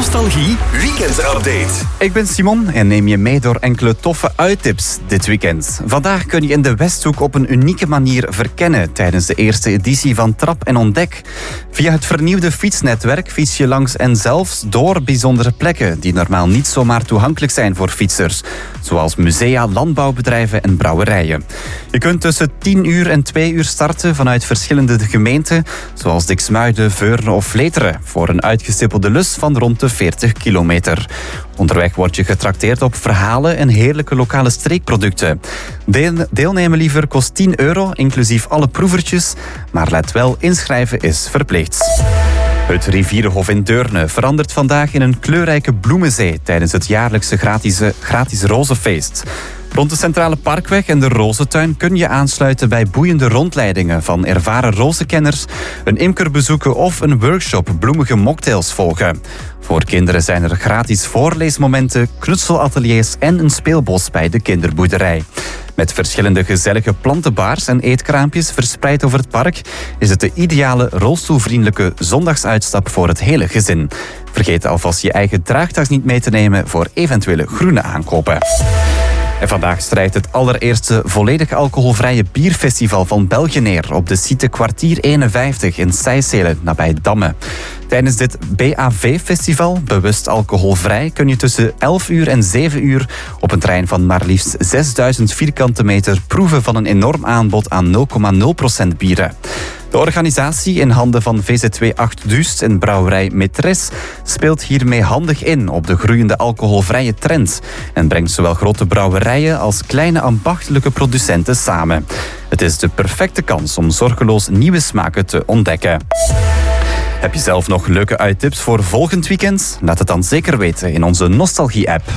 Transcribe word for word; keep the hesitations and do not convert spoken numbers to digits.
Nostalgie weekendupdate. Ik ben Simon en neem je mee door enkele toffe uittips dit weekend. Vandaag kun je in de Westhoek op een unieke manier verkennen tijdens de eerste editie van Trap en Ontdek. Via het vernieuwde fietsnetwerk fiets je langs en zelfs door bijzondere plekken die normaal niet zomaar toegankelijk zijn voor fietsers. Zoals musea, landbouwbedrijven en brouwerijen. Je kunt tussen tien uur en twee uur starten vanuit verschillende gemeenten, zoals Diksmuiden, Veurne of Vleteren, voor een uitgestippelde lus van rond de veertig kilometer. Onderweg word je getrakteerd op verhalen en heerlijke lokale streekproducten. Deel- deelnemen liever kost tien euro, inclusief alle proevertjes, maar let wel, inschrijven is verplicht. Het Rivierenhof in Deurne verandert vandaag in een kleurrijke bloemenzee tijdens het jaarlijkse gratis, gratis rozenfeest. Rond de Centrale Parkweg en de Rozentuin kun je aansluiten bij boeiende rondleidingen van ervaren rozenkenners, een imker bezoeken of een workshop bloemige mocktails volgen. Voor kinderen zijn er gratis voorleesmomenten, knutselateliers en een speelbos bij de kinderboerderij. Met verschillende gezellige plantenbaars en eetkraampjes verspreid over het park is het de ideale rolstoelvriendelijke zondagsuitstap voor het hele gezin. Vergeet alvast je eigen draagtas niet mee te nemen voor eventuele groene aankopen. En vandaag strijdt het allereerste volledig alcoholvrije bierfestival van België neer op de site Kwartier eenenvijftig in Sijsele, nabij Damme. Tijdens dit B A V-festival, bewust alcoholvrij, kun je tussen elf uur en zeven uur op een trein van maar liefst zesduizend vierkante meter proeven van een enorm aanbod aan nul komma nul procent bieren. De organisatie in handen van V Z W acht Dust en brouwerij Metres speelt hiermee handig in op de groeiende alcoholvrije trend en brengt zowel grote brouwerijen als kleine ambachtelijke producenten samen. Het is de perfecte kans om zorgeloos nieuwe smaken te ontdekken. Heb je zelf nog leuke uittips voor volgend weekend? Laat het dan zeker weten in onze Nostalgie-app.